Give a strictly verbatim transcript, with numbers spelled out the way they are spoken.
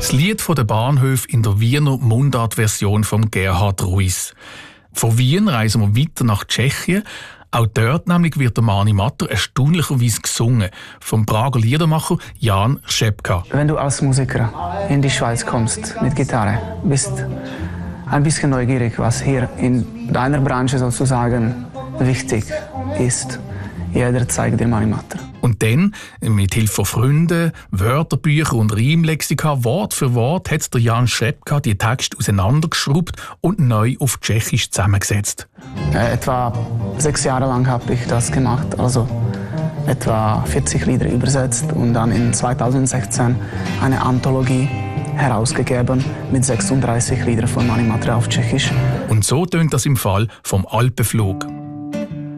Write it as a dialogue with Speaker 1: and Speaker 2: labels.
Speaker 1: Das Lied von der Bahnhöfe in der Wiener Mundart-Version von Gerhard Ruiz. Von Wien reisen wir weiter nach Tschechien. Auch dort nämlich wird der Mani Matter erstaunlicherweise gesungen. Vom Prager Liedermacher Jan Šepka.
Speaker 2: Wenn du als Musiker in die Schweiz kommst mit Gitarre, bist ein bisschen neugierig, was hier in deiner Branche sozusagen wichtig ist. Jeder zeigt dir Mani Matter.
Speaker 1: Und dann, mit Hilfe von Freunden, Wörterbüchern und Reimlexika, Wort für Wort, hat der Jan Šepka die Texte auseinandergeschraubt und neu auf Tschechisch zusammengesetzt.
Speaker 2: Äh, etwa sechs Jahre lang habe ich das gemacht, also etwa vierzig Lieder übersetzt und dann in zweitausendsechzehn eine Anthologie herausgegeben mit sechsunddreißig Liedern von Mani Matter auf Tschechisch.
Speaker 1: Und so tönt das im Fall vom Alpenflug.